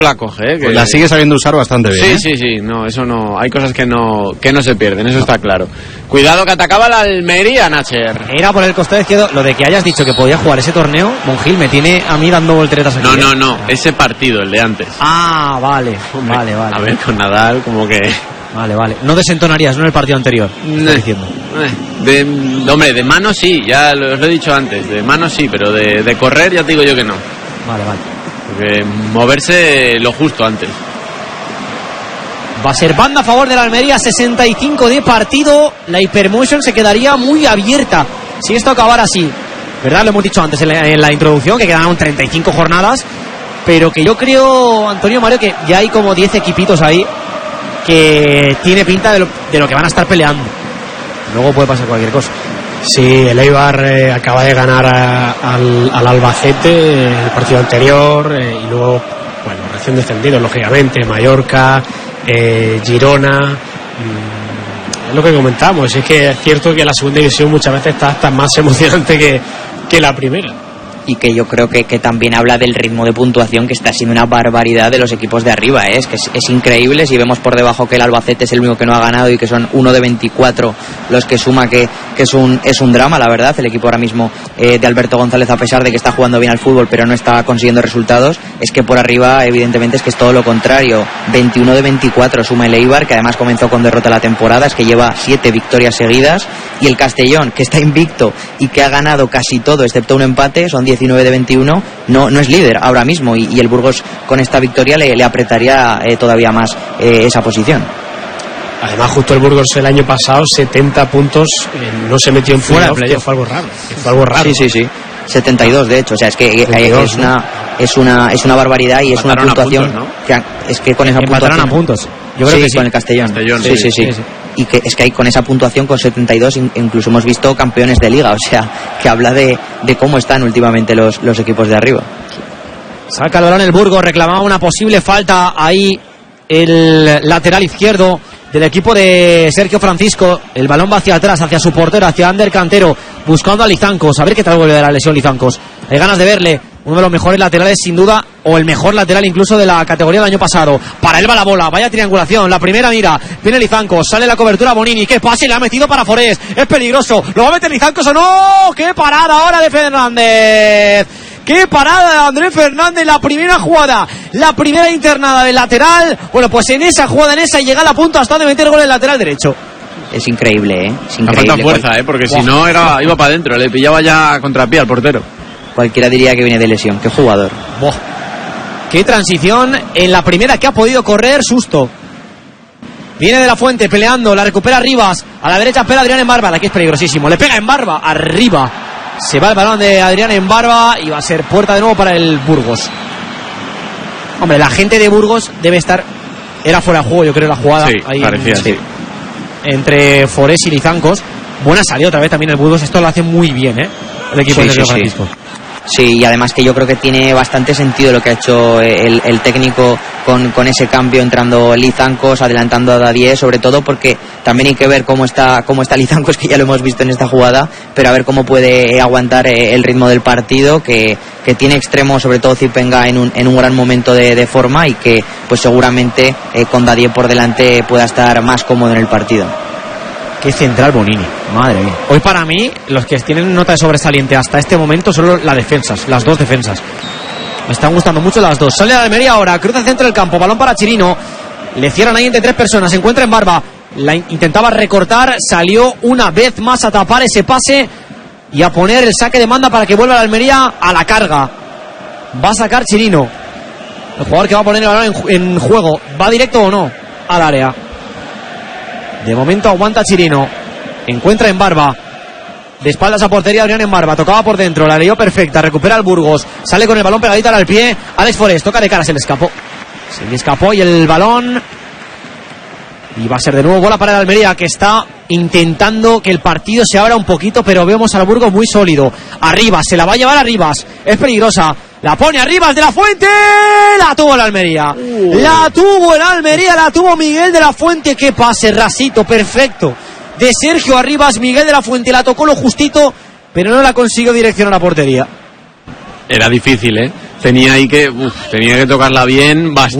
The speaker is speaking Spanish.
la coge, pues la sigue sabiendo usar bastante bien. Sí, no, eso no, hay cosas que no se pierden, eso está claro. Cuidado que atacaba la Almería, Nacher. Era por el costado izquierdo. Lo de que hayas dicho que podía jugar ese torneo, Monjil, me tiene a mí dando volteretas aquí. No, ese partido, el de antes. Ah, vale. A ver, con Nadal, como que... Vale. No desentonarías, ¿no? En el partido anterior. Diciendo. De mano sí, ya os lo he dicho antes. De mano sí, pero de correr ya te digo yo que no. Vale. Porque moverse lo justo antes. Va a ser banda a favor de la Almería, 65 de partido. La Hypermotion se quedaría muy abierta si esto acabara así. ¿Verdad? Lo hemos dicho antes en la introducción, que quedan aún 35 jornadas. Pero que yo creo, Antonio Mario, que ya hay como 10 equipitos ahí que tiene pinta de lo que van a estar peleando. Luego puede pasar cualquier cosa. Sí, el Eibar acaba de ganar al Albacete el partido anterior y luego, recién descendido, lógicamente, Mallorca, Girona. Es lo que comentamos, es que es cierto que la segunda división muchas veces está hasta más emocionante que la primera. Y que yo creo que también habla del ritmo de puntuación, que está siendo una barbaridad de los equipos de arriba, ¿eh? Es increíble. Si vemos por debajo que el Albacete es el único que no ha ganado y que son 1 de 24 los que suma, que es un drama, la verdad. El equipo ahora mismo de Alberto González, a pesar de que está jugando bien al fútbol pero no está consiguiendo resultados, es que por arriba evidentemente es que es todo lo contrario. 21 de 24 suma el Eibar, que además comenzó con derrota la temporada, es que lleva 7 victorias seguidas, y el Castellón, que está invicto y que ha ganado casi todo excepto un empate, son 19 de 21, no es líder ahora mismo, y el Burgos con esta victoria le apretaría todavía más esa posición. Además, justo el Burgos el año pasado 70 puntos, no se metió en fuera de playoff, fue algo raro. Sí. 72 de hecho, o sea, es que 72, es una barbaridad, y es una puntuación, ¿no? Es que con esa puntuación a puntos. Yo creo que sí, con el Castellón. Sí. Y que es que hay con esa puntuación, con 72, incluso hemos visto campeones de liga, o sea, que habla de cómo están últimamente los equipos de arriba. Saca el balón el Burgos, reclamaba una posible falta ahí el lateral izquierdo del equipo de Sergio Francisco. El balón va hacia atrás, hacia su portero, hacia Ander Cantero, buscando a Lizancos, a ver qué tal vuelve de la lesión Lizancos. Hay ganas de verle, uno de los mejores laterales sin duda, o el mejor lateral incluso de la categoría del año pasado. Para él va la bola, vaya triangulación, la primera mira, viene Lizancos, sale la cobertura Bonini, qué pase, le ha metido para Forés, es peligroso, ¿lo va a meter Lizancos o no? ¡Qué parada ahora de Fernández! ¡Qué parada de Andrés Fernández! La primera jugada, la primera internada del lateral. Bueno, pues en esa jugada, llega a punto hasta de meter gol en el lateral derecho. Es increíble, ¿eh? Es increíble. Le falta fuerza, porque si no iba para adentro, le pillaba ya contrapié al portero. Cualquiera diría que viene de lesión. ¡Qué jugador! ¡Qué transición! En la primera que ha podido correr, susto. Viene de la Fuente peleando, la recupera Rivas. A la derecha espera Adrián en Barba, la que es peligrosísimo. Le pega en Barba, arriba. Se va el balón de Adrián en Barba y va a ser puerta de nuevo para el Burgos. Hombre, la gente de Burgos debe estar... Era fuera de juego, yo creo, la jugada. Sí, ahí parecía, sí. Entre Forés y Lizancos. Buena salida otra vez también el Burgos. Esto lo hace muy bien, el equipo de Francisco. Sí, y además que yo creo que tiene bastante sentido lo que ha hecho el técnico con ese cambio, entrando Lizancos, adelantando a Dadié, sobre todo porque también hay que ver cómo está Lizancos, que ya lo hemos visto en esta jugada, pero a ver cómo puede aguantar el ritmo del partido, que tiene extremo, sobre todo Zipenga, en un gran momento de forma, y que pues seguramente con Dadié por delante pueda estar más cómodo en el partido. Qué central Bonini, madre mía. Hoy para mí, los que tienen nota de sobresaliente hasta este momento son las dos defensas. Me están gustando mucho las dos. Sale la Almería ahora, cruza el centro del campo, balón para Chirino. Le cierran ahí entre 3 personas, se encuentra en Barba. La intentaba recortar, salió una vez más a tapar ese pase y a poner el saque de manda para que vuelva la Almería a la carga. Va a sacar Chirino, el jugador que va a poner el balón en juego. ¿Va directo o no al área? De momento aguanta Chirino. Encuentra en Barba. De espaldas a portería Adrián en Barba. Tocaba por dentro. La leyó perfecta. Recupera el Burgos. Sale con el balón pegadita al pie. Alex Forés. Toca de cara. Se le escapó y el balón. Y va a ser de nuevo bola para el Almería, que está intentando que el partido se abra un poquito, pero vemos al Burgos muy sólido. Arribas. Se la va a llevar a Rivas. Es peligrosa. La pone Arribas de la Fuente. La tuvo el Almería. La tuvo el Almería. La tuvo Miguel de la Fuente. Qué pase rasito, perfecto. De Sergio Arribas. Miguel de la Fuente la tocó lo justito, pero no la consiguió direccionar a la portería. era difícil, ¿eh? Tenía que tocarla bien, bastante.